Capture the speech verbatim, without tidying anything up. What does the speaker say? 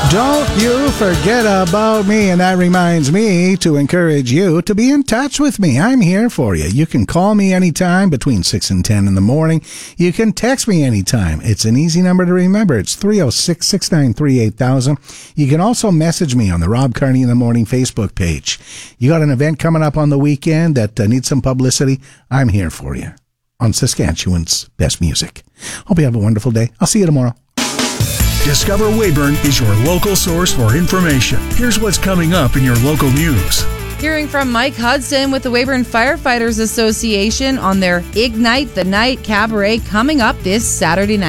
Don't you forget about me. And that reminds me to encourage you to be in touch with me. I'm here for you. You can call me anytime between six and ten in the morning. You can text me anytime. It's an easy number to remember. It's three oh six, six nine three, eight thousand. You can also message me on the Rob Carney in the Morning Facebook page. You got an event coming up on the weekend that uh, needs some publicity? I'm here for you on Saskatchewan's best music. Hope you have a wonderful day. I'll see you tomorrow. Discover Weyburn is your local source for information. Here's what's coming up in your local news. Hearing from Mike Hudson with the Weyburn Firefighters Association on their Ignite the Night Cabaret coming up this Saturday night.